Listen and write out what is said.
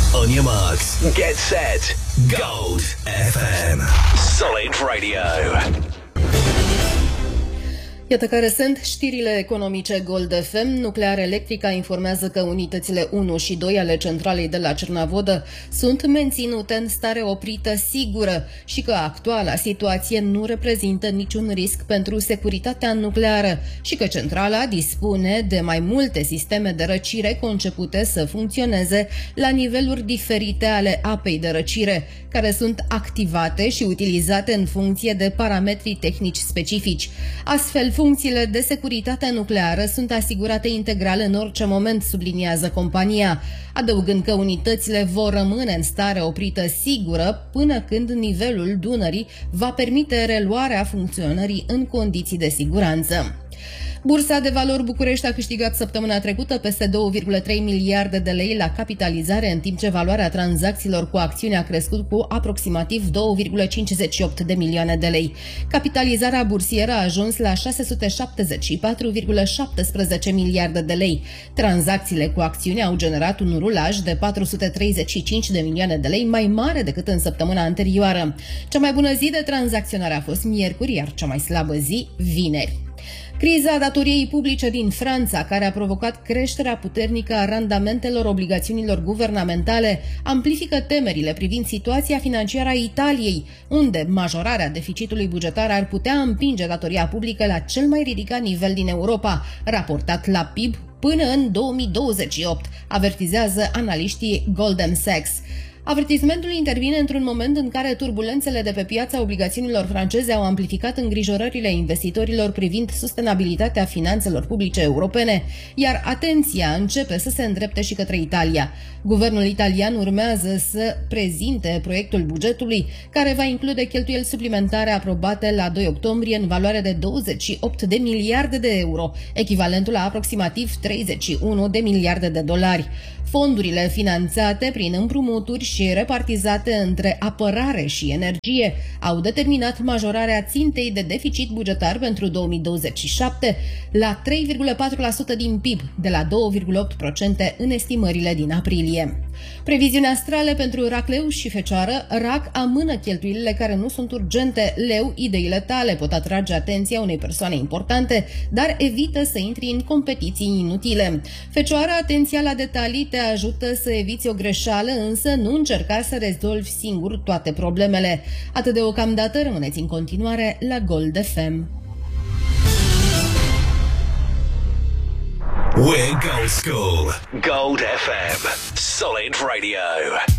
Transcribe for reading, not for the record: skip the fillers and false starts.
On your marks, get set, Gold FM. Solid Radio. Iată care sunt știrile economice Gold FM. Nuclear Electrica informează că unitățile 1 și 2 ale centralei de la Cernavodă sunt menținute în stare oprită sigură și că actuala situație nu reprezintă niciun risc pentru securitatea nucleară și că centrala dispune de mai multe sisteme de răcire concepute să funcționeze la niveluri diferite ale apei de răcire, care sunt activate și utilizate în funcție de parametri tehnici specifici. Astfel, funcțiile de securitate nucleară sunt asigurate integral în orice moment, subliniază compania, adăugând că unitățile vor rămâne în stare oprită sigură până când nivelul Dunării va permite reluarea funcționării în condiții de siguranță. Bursa de valori București a câștigat săptămâna trecută peste 2,3 miliarde de lei la capitalizare, în timp ce valoarea tranzacțiilor cu acțiuni a crescut cu aproximativ 2,58 de milioane de lei. Capitalizarea bursieră a ajuns la 674,17 miliarde de lei. Tranzacțiile cu acțiuni au generat un rulaj de 435 de milioane de lei, mai mare decât în săptămâna anterioară. Cea mai bună zi de tranzacționare a fost miercuri, iar cea mai slabă zi vineri. Criza datoriei publice din Franța, care a provocat creșterea puternică a randamentelor obligațiunilor guvernamentale, amplifică temerile privind situația financiară a Italiei, unde majorarea deficitului bugetar ar putea împinge datoria publică la cel mai ridicat nivel din Europa, raportat la PIB până în 2028, avertizează analiștii Goldman Sachs. Avertismentul intervine într-un moment în care turbulențele de pe piața obligațiunilor franceze au amplificat îngrijorările investitorilor privind sustenabilitatea finanțelor publice europene, iar atenția începe să se îndrepte și către Italia. Guvernul italian urmează să prezinte proiectul bugetului, care va include cheltuieli suplimentare aprobate la 2 octombrie în valoare de 28 de miliarde de euro, echivalentul la aproximativ 31 de miliarde de dolari. Fondurile finanțate prin împrumuturi și repartizate între apărare și energie au determinat majorarea țintei de deficit bugetar pentru 2027 la 3,4% din PIB, de la 2,8% în estimările din aprilie. Previziuni astrale pentru RAC Leu și Fecioară. RAC amână cheltuielile care nu sunt urgente. Leu, ideile tale pot atrage atenția unei persoane importante, dar evită să intri în competiții inutile. Fecioară, atenția la detalii te ajută să eviți o greșeală, însă nu încerca să rezolvi singur toate problemele. Atât de ocamdată, rămâneți în continuare la Gold FM. We're Gold School. Gold FM. Solid Radio.